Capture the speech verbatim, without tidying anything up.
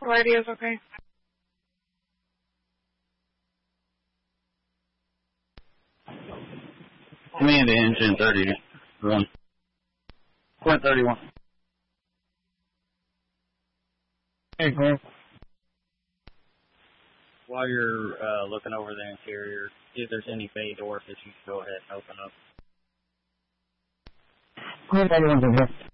Radio is okay. Command to engine thirty-one. Point thirty-one. Hey, Clint. While you're uh, looking over the interior, see if there's any bay doors that you can go ahead and open up. Clint, everyone's in here.